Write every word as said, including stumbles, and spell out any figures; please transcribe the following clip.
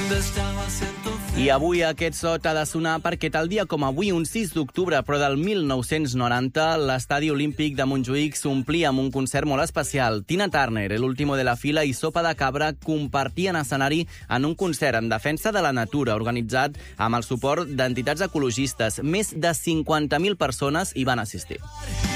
I avui aquest so t'ha de sonar perquè tal dia com avui, un sis d'octubre, però del mil nou-cents noranta, l'Estadi Olímpic de Montjuïc s'omplia amb un concert molt especial. Tina Turner, El último de la fila i Sopa de Cabra compartien escenari en un concert en defensa de la natura, organitzat amb el suport d'entitats ecologistes. Més de cinquanta mil persones hi van assistir.